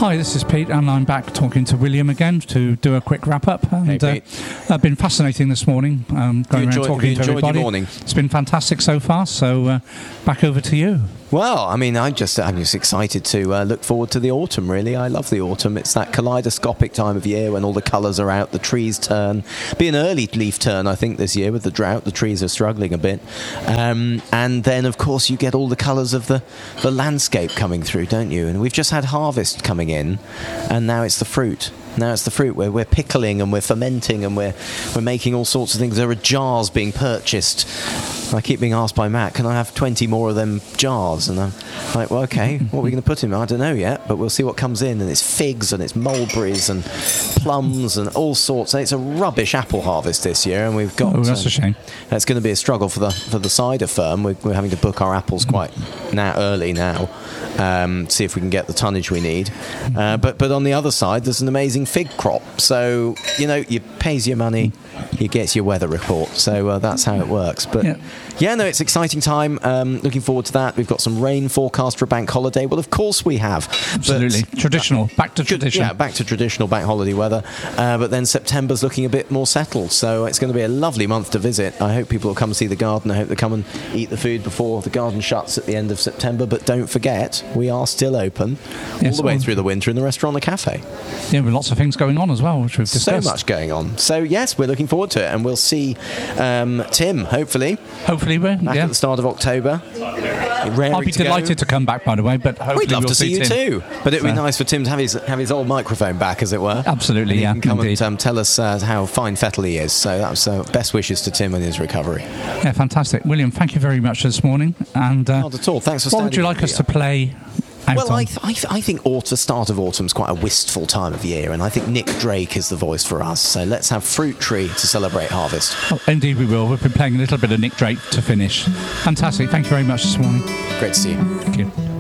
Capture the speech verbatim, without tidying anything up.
Hi, this is Pete, and I'm back talking to William again to do a quick wrap-up. And hey, uh, I've been fascinating this morning, um, going enjoy, around talking to everybody. Your morning? It's been fantastic so far, so uh, back over to you. Well, I mean, I'm just, I'm just excited to uh, look forward to the autumn, really. I love the autumn. It's that kaleidoscopic time of year when all the colours are out, the trees turn. Be an early leaf turn, I think, this year with the drought. The trees are struggling a bit. Um, and then, of course, you get all the colours of the, the landscape coming through, don't you? And we've just had harvest coming in, and now it's the fruit. Now it's the fruit where we're pickling and we're fermenting and we're we're making all sorts of things. There are jars being purchased. I keep being asked by Matt, can I have twenty more of them jars? And I'm like, well, okay, what are we going to put in? I don't know yet, but we'll see what comes in. And it's figs and it's mulberries and plums and all sorts. And it's a rubbish apple harvest this year, and we've got. Oh, that's um, a shame. It's going to be a struggle for the for the cider firm. We're, we're having to book our apples quite now early now, um, see if we can get the tonnage we need. Uh, but but on the other side, there's an amazing fig crop. So you know, you pays your money, you get your weather report. So uh, that's how it works. But. Yeah. Yeah, no, it's exciting time. Um, looking forward to that. We've got some rain forecast for a bank holiday. Well, of course we have. Absolutely. But, traditional. Back to tradition. Yeah, back to traditional bank holiday weather. Uh, but then September's looking a bit more settled. So it's going to be a lovely month to visit. I hope people will come see the garden. I hope they come and eat the food before the garden shuts at the end of September. But don't forget, we are still open all Yes, the way well, through the winter in the restaurant and the cafe. Yeah, with lots of things going on as well, which we've discussed. So much going on. So, yes, we're looking forward to it. And we'll see um, Tim, hopefully. Hopefully we're, Back yeah. at the start of October. I'll be to delighted go. to come back, by the way, but hopefully We'd love we'll to see, see you Tim. too. But it'd be So. nice for Tim to have his have his old microphone back, as it were. Absolutely, and he yeah, can come indeed. and um, tell us uh, how fine fettle he is. So that's uh, best wishes to Tim and his recovery. Yeah, fantastic. William, thank you very much this morning. And uh, Not at all. Thanks for what would you standing like with us me. to play out Well, on? I, th- I, th- I think autumn, start of autumn's quite a wistful time of year, and I think Nick Drake is the voice for us. So let's have Fruit Tree to celebrate harvest. Oh, indeed we will. We've been playing a little bit of Nick Drake to finish. Fantastic. Thank you very much this morning. Great to see you. Thank you.